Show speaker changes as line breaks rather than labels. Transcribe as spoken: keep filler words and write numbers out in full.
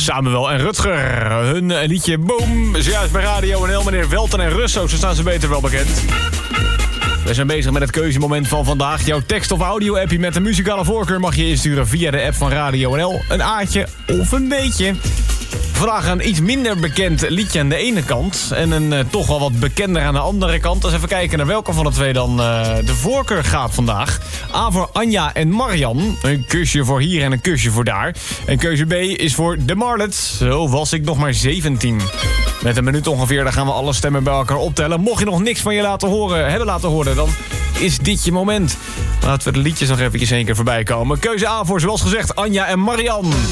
Samuel en Rutger. Hun liedje Boom. Zojuist bij Radio N L. Meneer Welten en Russo, zo staan ze beter wel bekend. We zijn bezig met het keuzemoment van vandaag. Jouw tekst- of audio-appje met een muzikale voorkeur mag je insturen via de app van Radio N L. Een aatje of een beetje. Vandaag een iets minder bekend liedje aan de ene kant. En een uh, toch wel wat bekender aan de andere kant. Dus even kijken naar welke van de twee dan uh, de voorkeur gaat vandaag. A voor Anja en Marian. Een kusje voor hier en een kusje voor daar. En keuze B is voor de Marlets. Zo was ik nog maar zeventien. Met een minuut ongeveer, dan gaan we alle stemmen bij elkaar optellen. Mocht je nog niks van je laten horen, hebben laten horen, dan is dit je moment. Laten we de liedjes nog eventjes één keer voorbij komen. Keuze A voor, zoals gezegd, Anja en Marian.